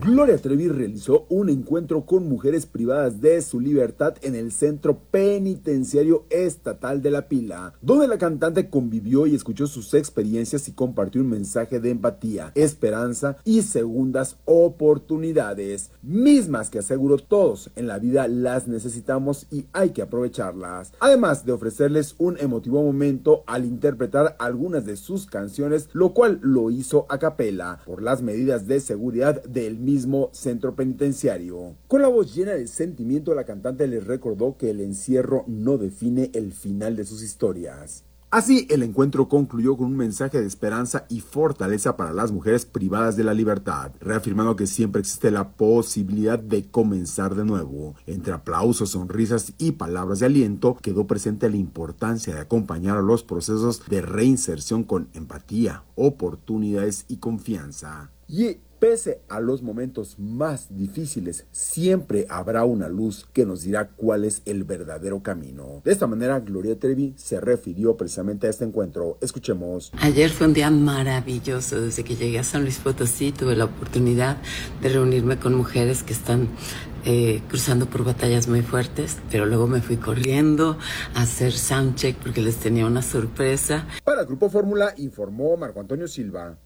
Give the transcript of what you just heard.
Gloria Trevi realizó un encuentro con mujeres privadas de su libertad en el Centro Penitenciario Estatal de La Pila, donde la cantante convivió y escuchó sus experiencias y compartió un mensaje de empatía, esperanza y segundas oportunidades, mismas que aseguró todos en la vida las necesitamos y hay que aprovecharlas, además de ofrecerles un emotivo momento al interpretar algunas de sus canciones, lo cual lo hizo a capela por las medidas de seguridad del mismo centro penitenciario. Con la voz llena de sentimiento, la cantante les recordó que el encierro no define el final de sus historias. Así, el encuentro concluyó con un mensaje de esperanza y fortaleza para las mujeres privadas de la libertad, reafirmando que siempre existe la posibilidad de comenzar de nuevo. Entre aplausos, sonrisas y palabras de aliento, quedó presente la importancia de acompañar a los procesos de reinserción con empatía, oportunidades y confianza. Y pese a los momentos más difíciles, siempre habrá una luz que nos dirá cuál es el verdadero camino. De esta manera, Gloria Trevi se refirió precisamente a este encuentro. Escuchemos. Ayer fue un día maravilloso. Desde que llegué a San Luis Potosí tuve la oportunidad de reunirme con mujeres que están cruzando por batallas muy fuertes, pero luego me fui corriendo a hacer soundcheck porque les tenía una sorpresa. Para el Grupo Fórmula informó Marco Antonio Silva.